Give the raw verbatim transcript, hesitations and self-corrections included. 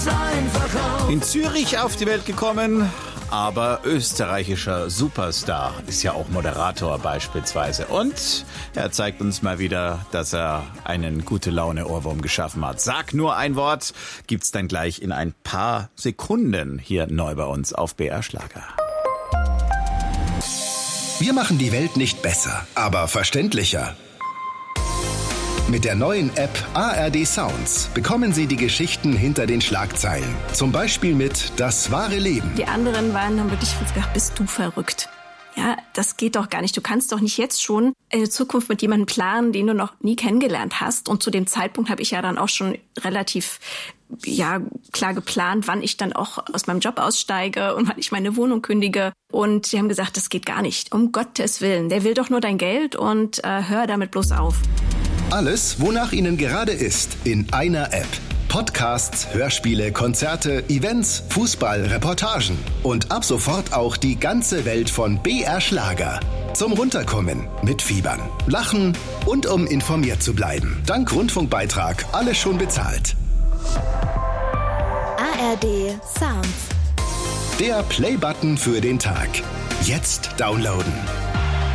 es einfach auf. In Zürich auf die Welt gekommen, aber österreichischer Superstar, ist ja auch Moderator beispielsweise. Und er zeigt uns mal wieder, dass er einen Gute-Laune-Ohrwurm geschaffen hat. Sag nur ein Wort, gibt's dann gleich in ein paar Sekunden hier neu bei uns auf B R Schlager. Wir machen die Welt nicht besser, aber verständlicher. Mit der neuen App A R D Sounds bekommen Sie die Geschichten hinter den Schlagzeilen. Zum Beispiel mit Das wahre Leben. Die anderen waren dann wirklich gedacht, bist du verrückt? Ja, das geht doch gar nicht. Du kannst doch nicht jetzt schon eine Zukunft mit jemandem planen, den du noch nie kennengelernt hast. Und zu dem Zeitpunkt habe ich ja dann auch schon relativ ja klar geplant, wann ich dann auch aus meinem Job aussteige und wann ich meine Wohnung kündige. Und sie haben gesagt, das geht gar nicht. Um Gottes Willen. Der will doch nur dein Geld und äh, hör damit bloß auf. Alles, wonach Ihnen gerade ist, in einer App. Podcasts, Hörspiele, Konzerte, Events, Fußball, Reportagen und ab sofort auch die ganze Welt von B R Schlager. Zum Runterkommen, mitfiebern, lachen und um informiert zu bleiben. Dank Rundfunkbeitrag alles schon bezahlt. A R D Sounds. Der Play-Button für den Tag. Jetzt downloaden.